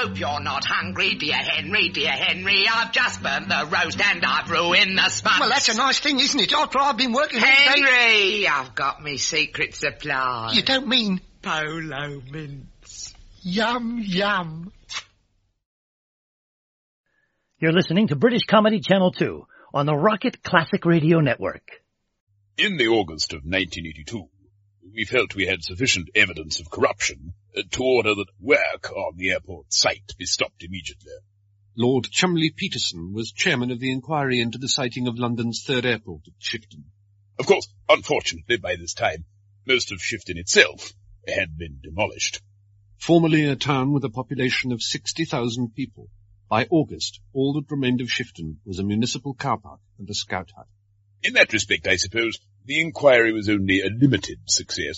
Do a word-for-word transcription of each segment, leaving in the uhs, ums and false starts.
hope you're not hungry, dear Henry, dear Henry. I've just burnt the roast and I've ruined the spuds. Well, that's a nice thing, isn't it? After I've been working... Henry, I've got me secret supply. You don't mean... Polo mints. Yum, yum. You're listening to British Comedy Channel two on the Rocket Classic Radio Network. In the August of nineteen eighty-two, we felt we had sufficient evidence of corruption uh, to order that work on the airport site be stopped immediately. Lord Cholmondeley Peterson was chairman of the inquiry into the siting of London's third airport at Shifton. Of course, unfortunately, by this time, most of Shifton itself had been demolished. Formerly a town with a population of sixty thousand people, by August, all that remained of Shifton was a municipal car park and a scout hut. In that respect, I suppose, the inquiry was only a limited success.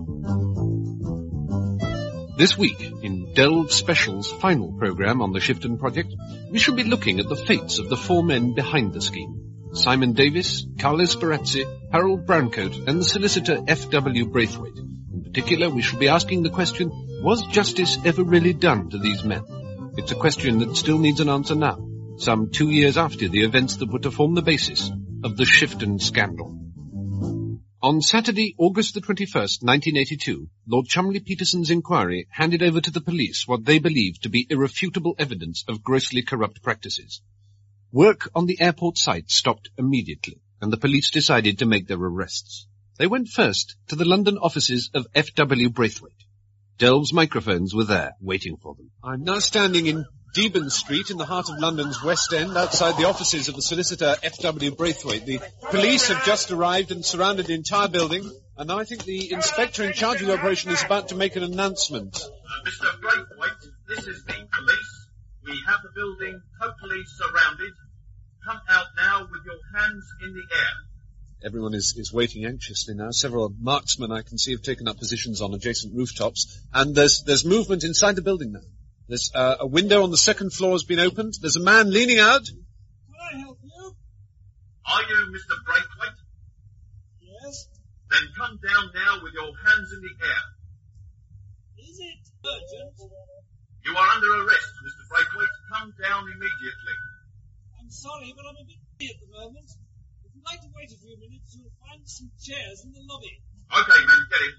This week, in Delve Special's final programme on the Shifton project, we shall be looking at the fates of the four men behind the scheme. Simon Davis, Carlo Sperazzi, Harold Browncoat, and the solicitor F W Braithwaite. In particular, we shall be asking the question, was justice ever really done to these men? It's a question that still needs an answer now, some two years after the events that were to form the basis of the Shifton scandal. On Saturday, August the twenty-first, nineteen eighty-two, Lord Cholmondeley Peterson's inquiry handed over to the police what they believed to be irrefutable evidence of grossly corrupt practices. Work on the airport site stopped immediately, and the police decided to make their arrests. They went first to the London offices of F W Braithwaite. Delve's microphones were there, waiting for them. I'm now standing in Deben Street in the heart of London's West End, outside the offices of the solicitor F W Braithwaite. The police have just arrived and surrounded the entire building, and I think the inspector in charge of the operation is about to make an announcement. Uh, Mister Braithwaite, this is the police. We have the building totally surrounded. Come out now with your hands in the air. Everyone is, is waiting anxiously now. Several marksmen I can see have taken up positions on adjacent rooftops, and there's there's movement inside the building now. There's uh, a window on the second floor has been opened. There's a man leaning out. Can I help you? Are you Mister Braithwaite? Yes. Then come down now with your hands in the air. Is it urgent? You are under arrest, Mister Braithwaite. Come down immediately. I'm sorry, but I'm a bit busy at the moment. If you'd like to wait a few minutes, you'll find some chairs in the lobby. Okay, man, get in.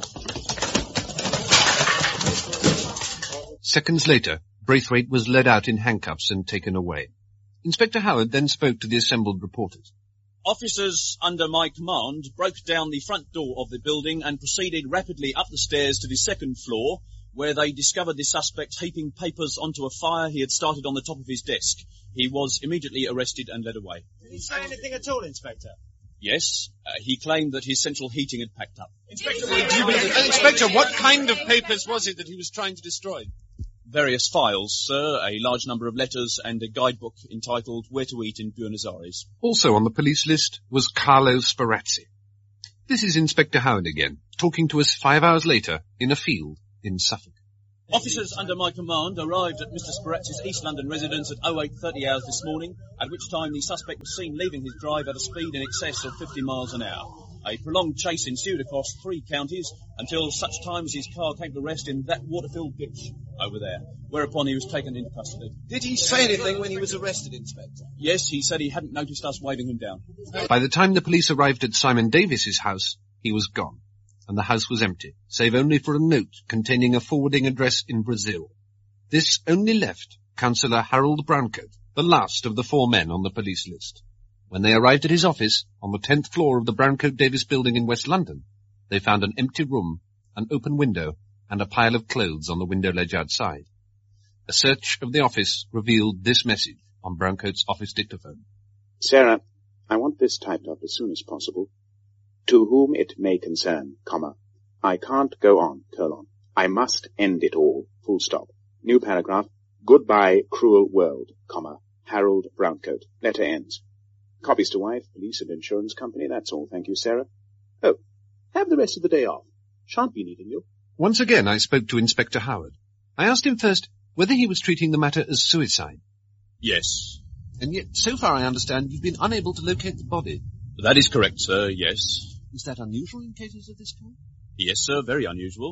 Seconds later, Braithwaite was led out in handcuffs and taken away. Inspector Howard then spoke to the assembled reporters. Officers under my command broke down the front door of the building and proceeded rapidly up the stairs to the second floor, where they discovered the suspect heaping papers onto a fire he had started on the top of his desk. He was immediately arrested and led away. Did he say anything at all, Inspector? Yes, uh, he claimed that his central heating had packed up. Inspector, what, you mean, uh, Inspector, what kind of papers was it that he was trying to destroy? Various files, sir, a large number of letters and a guidebook entitled Where to Eat in Buenos Aires. Also on the police list was Carlo Sperazzi. This is Inspector Howard again, talking to us five hours later in a field in Suffolk. Officers under my command arrived at Mister Sperazzi's East London residence at oh eight thirty hours this morning, at which time the suspect was seen leaving his drive at a speed in excess of fifty miles an hour. A prolonged chase ensued across three counties until such time as his car came to rest in that water-filled ditch over there, whereupon he was taken into custody. Did he say anything when he was arrested, Inspector? Yes, he said he hadn't noticed us waving him down. By the time the police arrived at Simon Davis's house, he was gone, and the house was empty, save only for a note containing a forwarding address in Brazil. This only left Councillor Harold Browncoat, the last of the four men on the police list. When they arrived at his office, on the tenth floor of the Browncoat Davis building in West London, they found an empty room, an open window, and a pile of clothes on the window ledge outside. A search of the office revealed this message on Browncoat's office dictaphone. Sarah, I want this typed up as soon as possible. To whom it may concern, comma. I can't go on, colon. I must end it all, full stop. New paragraph. Goodbye, cruel world, comma. Harold Browncoat. Letter ends. Copies to wife, police and insurance company. That's all. Thank you, Sarah. Oh, have the rest of the day off. Shan't be needing you. Once again I spoke to Inspector Howard. I asked him first whether he was treating the matter as suicide. Yes. And yet, so far I understand, you've been unable to locate the body. That is correct, sir, yes. Is that unusual in cases of this kind? Yes, sir, very unusual.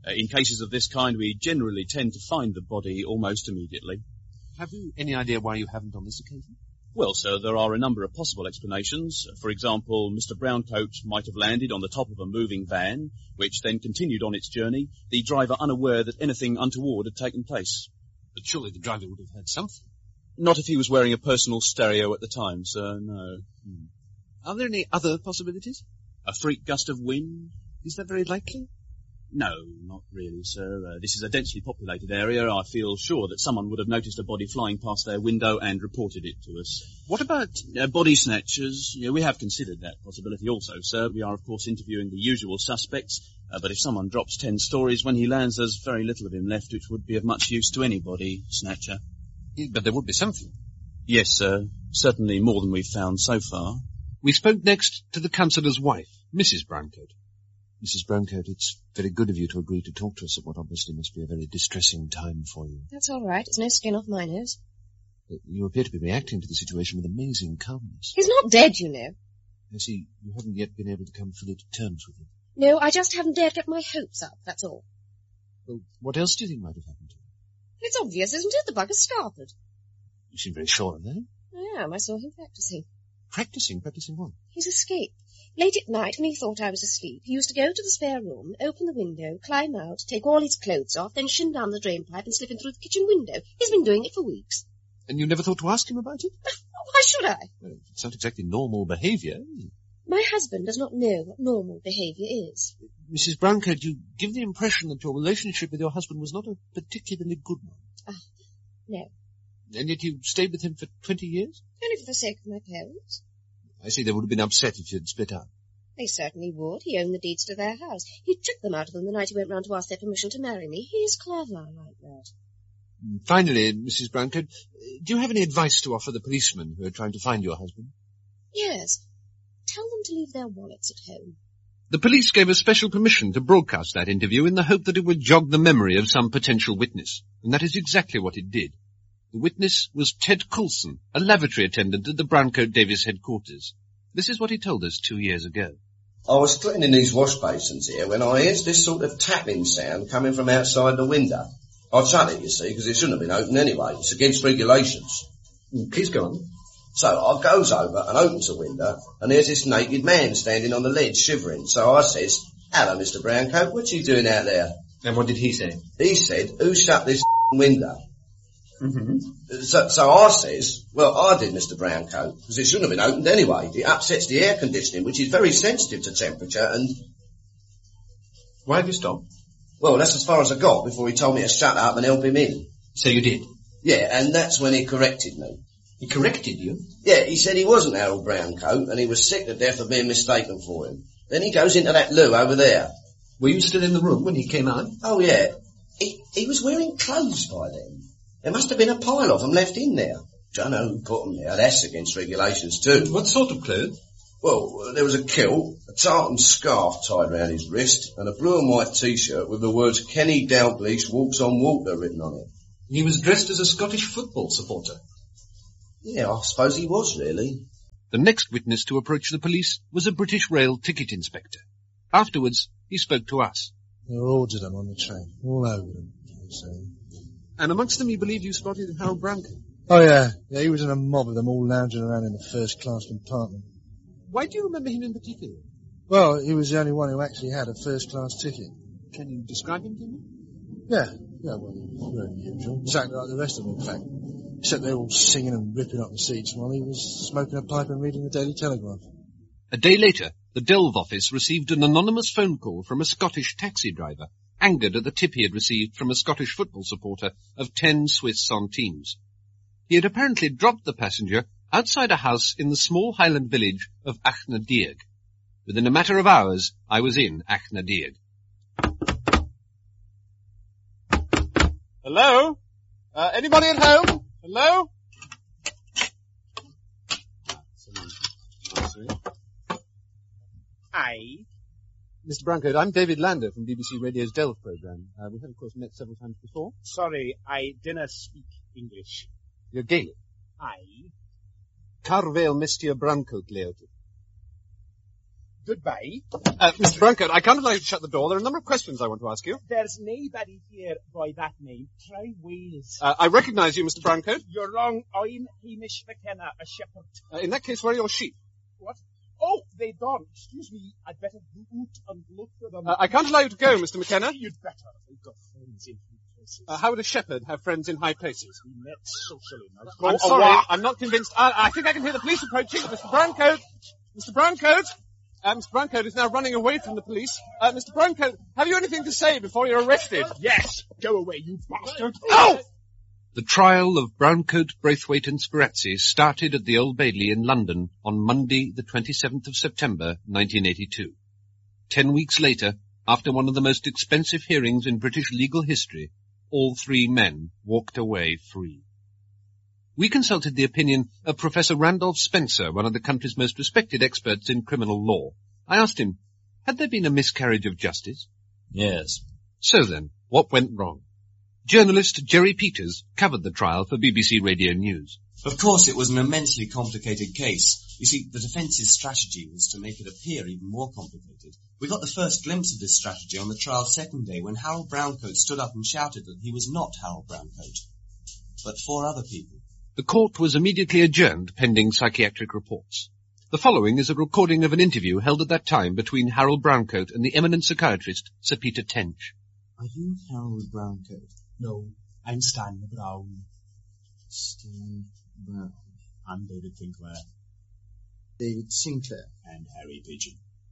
Uh, in cases of this kind, we generally tend to find the body almost immediately. Have you any idea why you haven't on this occasion? Well, sir, there are a number of possible explanations. For example, Mister Browncoat might have landed on the top of a moving van, which then continued on its journey, the driver unaware that anything untoward had taken place. But surely the driver would have heard something. Not if he was wearing a personal stereo at the time, sir, no. Hmm. Are there any other possibilities? A freak gust of wind? Is that very likely? No, not really, sir. Uh, this is a densely populated area. I feel sure that someone would have noticed a body flying past their window and reported it to us. What about uh, body snatchers? Yeah, we have considered that possibility also, sir. We are, of course, interviewing the usual suspects, uh, but if someone drops ten stories when he lands, there's very little of him left which would be of much use to any body snatcher. But there would be something. Yes, sir. Certainly more than we've found so far. We spoke next to the councillor's wife, Missus Browncoat. Missus Browncoat, it's very good of you to agree to talk to us at what obviously must be a very distressing time for you. That's all right. It's no skin off my nose. You appear to be reacting to the situation with amazing calmness. He's not dead, you know. I see. You haven't yet been able to come fully to terms with it. No, I just haven't dared get my hopes up, that's all. Well, what else do you think might have happened to him? It's obvious, isn't it? The bug has started. You seem very sure of that. I am. I saw him practicing. Practicing? Practicing what? His escape. Late at night, when he thought I was asleep, he used to go to the spare room, open the window, climb out, take all his clothes off, then shin down the drain pipe and slip in through the kitchen window. He's been doing it for weeks. And you never thought to ask him about it? Why should I? Well, it's not exactly normal behaviour. My husband does not know what normal behaviour is. Missus Browncoat, you give the impression that your relationship with your husband was not a particularly good one. Ah, no. And yet you stayed with him for twenty years? Only for the sake of my parents. I see they would have been upset if you'd split up. They certainly would. He owned the deeds to their house. He tricked them out of them the night he went round to ask their permission to marry me. He's clever like that. Finally, Missus Browncoat, do you have any advice to offer the policemen who are trying to find your husband? Yes. Tell them to leave their wallets at home. The police gave us special permission to broadcast that interview in the hope that it would jog the memory of some potential witness. And that is exactly what it did. The witness was Ted Coulson, a lavatory attendant at the Browncoat Davis headquarters. This is what he told us two years ago. I was cleaning these wash basins here when I heard this sort of tapping sound coming from outside the window. I shut it, you see, because it shouldn't have been open anyway. It's against regulations. Please go on. So I goes over and opens the window, and there's this naked man standing on the ledge shivering. So I says, "Hello, Mister Browncoat, what you doing out there?" And what did he say? He said, "Who shut this window?" Mm-hmm. So, so I says, "Well, I did, Mister Browncoat, because it shouldn't have been opened anyway. It upsets the air conditioning, which is very sensitive to temperature, and..." Why have you stopped? Well, that's as far as I got before he told me to shut up and help him in. So you did? Yeah, and that's when he corrected me. He corrected you? Yeah, he said he wasn't Harold Browncoat, and he was sick to death of being mistaken for him. Then he goes into that loo over there. Were you still in the room when he came out? Oh, yeah. He, he was wearing clothes by then. There must have been a pile of them left in there. Don't know who put them there. That's against regulations, too. What sort of clothes? Well, there was a kilt, a tartan scarf tied round his wrist, and a blue and white T-shirt with the words Kenny Dalglish Walks on Water written on it. He was dressed as a Scottish football supporter. Yeah, I suppose he was, really. The next witness to approach the police was a British Rail ticket inspector. Afterwards, he spoke to us. There were hordes of them on the train, all over them. So. And amongst them, you believe you spotted Harold Browncoat? Oh, yeah. Yeah, he was in a mob of them all lounging around in the first-class compartment. Why do you remember him in particular? Well, he was the only one who actually had a first-class ticket. Can you describe him to me? Yeah. Yeah, well, he was very usual. Exactly like the rest of them, in fact. Except they were all singing and ripping up the seats while he was smoking a pipe and reading the Daily Telegraph. A day later, the Delve office received an anonymous phone call from a Scottish taxi driver, angered at the tip he had received from a Scottish football supporter of ten Swiss centimes. He had apparently dropped the passenger outside a house in the small Highland village of Achnadeag. Within a matter of hours, I was in Achnadeag. Hello? Uh, anybody at home? Hello? Aye. Mister Browncoat, I'm David Lander from B B C Radio's Delve programme. Uh, we have, of course, met several times before. Sorry, I dinna speak English. You're Gaelic? Aye. Carvel Mestier Browncoat Leote. Goodbye. Uh, Mister Browncoat, I can't allow you to shut the door. There are a number of questions I want to ask you. There's nobody here by that name. Try Wales. Uh, I recognise you, Mister Browncoat. You're wrong. I'm Hamish McKenna, a shepherd. Uh, in that case, where are your sheep? What? Oh, they're gone. Excuse me. I'd better go out and look for them. Uh, I can't allow you to go, Mister McKenna. You'd better. We've got friends in high places. Uh, how would a shepherd have friends in high places? We met socially. Now I'm go sorry. away. I'm not convinced. Uh, I think I can hear the police approaching. Mister Browncoat. Mister Browncoat. Uh, Mister Browncoat is now running away from the police. Uh, Mister Browncoat, have you anything to say before you're arrested? Yes. Go away, you bastard. Oh! The trial of Browncoat, Braithwaite and Spirazzi started at the Old Bailey in London on Monday, the twenty-seventh of September, nineteen eighty-two. Ten weeks later, after one of the most expensive hearings in British legal history, all three men walked away free. We consulted the opinion of Professor Randolph Spencer, one of the country's most respected experts in criminal law. I asked him, had there been a miscarriage of justice? Yes. So then, what went wrong? Journalist Jerry Peters covered the trial for B B C Radio News. Of course, it was an immensely complicated case. You see, the defence's strategy was to make it appear even more complicated. We got the first glimpse of this strategy on the trial's second day when Harold Browncoat stood up and shouted that he was not Harold Browncoat, but four other people. The court was immediately adjourned pending psychiatric reports. The following is a recording of an interview held at that time between Harold Browncoat and the eminent psychiatrist Sir Peter Tench. Are you Harold Browncoat? No, I'm Stan Brown. Stan Brown. I'm David Sinclair. David Sinclair. And Harry Pigeon.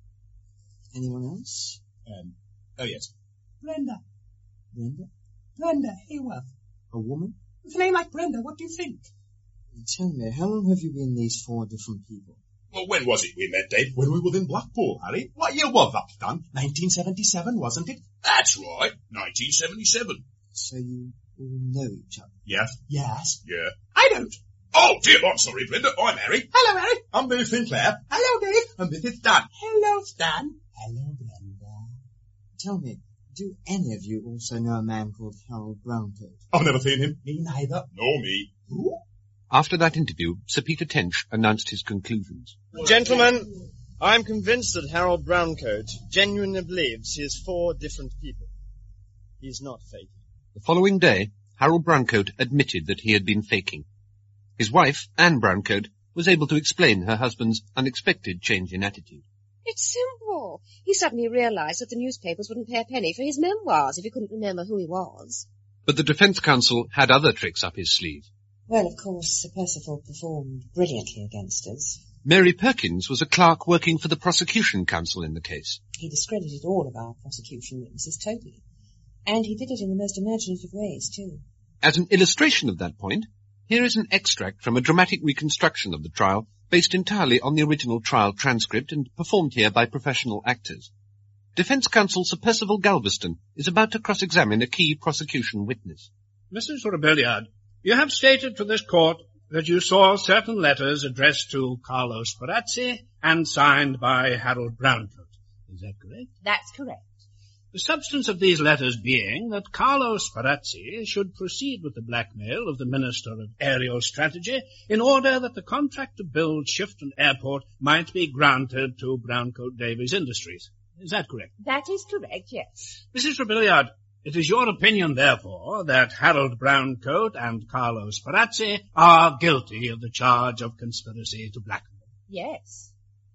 Anyone else? Um, oh yes. Brenda. Brenda? Brenda Hayworth. A woman? With a name like Brenda, what do you think? Tell me, how long have you been these four different people? Well, when was it we met, Dave? When we were in Blackpool, Harry. What year was that, Stan? nineteen seventy-seven, wasn't it? That's right, nineteen seventy-seven. So you all know each other? Yes. Yes. Yeah. I don't. Oh, dear, I'm sorry, Brenda. I'm Harry. Hello, Harry. I'm Bill Sinclair. Hello, Dave. And this is Stan. Hello, Stan. Hello, Brenda. Tell me, do any of you also know a man called Harold Browncoat? I've never seen him. Me neither. Nor me. Who? After that interview, Sir Peter Tench announced his conclusions. Gentlemen, I'm convinced that Harold Browncoat genuinely believes he is four different people. He's not faking. The following day, Harold Browncoat admitted that he had been faking. His wife, Anne Browncoat, was able to explain her husband's unexpected change in attitude. It's simple. He suddenly realised that the newspapers wouldn't pay a penny for his memoirs if he couldn't remember who he was. But the defence counsel had other tricks up his sleeve. Well, of course, Sir Percival performed brilliantly against us. Mary Perkins was a clerk working for the prosecution counsel in the case. He discredited all of our prosecution witnesses totally. And he did it in the most imaginative ways, too. As an illustration of that point, here is an extract from a dramatic reconstruction of the trial based entirely on the original trial transcript and performed here by professional actors. Defence counsel Sir Percival Galveston is about to cross-examine a key prosecution witness. Missus Rebelliard, you have stated to this court that you saw certain letters addressed to Carlo Spirazzi and signed by Harold Browncoat. Is that correct? That's correct. The substance of these letters being that Carlo Spirazzi should proceed with the blackmail of the Minister of Aerial Strategy in order that the contract to build Shifton Airport might be granted to Browncoat Davies Industries. Is that correct? That is correct, yes. Missus Rebelliard, it is your opinion, therefore, that Harold Browncoat and Carlo Spirazzi are guilty of the charge of conspiracy to blackmail. Yes.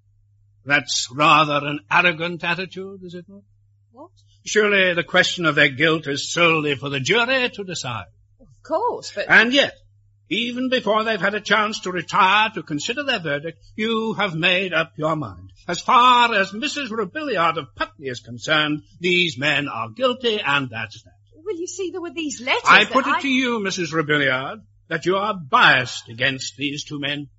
That's rather an arrogant attitude, is it not? What? Surely the question of their guilt is solely for the jury to decide. Of course, but... And yet, even before they've had a chance to retire to consider their verdict, you have made up your mind. As far as Missus Rebelliard of Putney is concerned, these men are guilty, and that's that. Well, you see, there were these letters I put that it I... to you, Missus Rebelliard, that you are biased against these two men.